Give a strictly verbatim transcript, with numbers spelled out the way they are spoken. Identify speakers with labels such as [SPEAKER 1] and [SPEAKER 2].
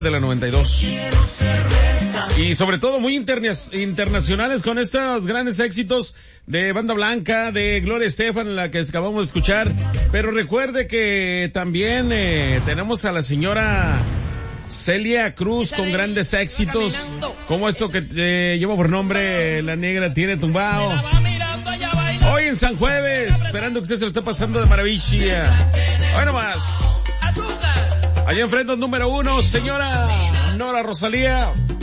[SPEAKER 1] de la noventa y dos. Y sobre todo muy interna- internacionales con estos grandes éxitos de Banda Blanca, de Gloria Estefan, la que acabamos de escuchar. Pero recuerde que también eh, tenemos a la señora Celia Cruz con grandes éxitos, como esto que eh, lleva por nombre La Negra Tiene Tumbao. Hoy en San Jueves, esperando que usted se lo esté pasando de maravilla. Hoy nomás. Allá enfrente, número uno, señora Nora Rosalía.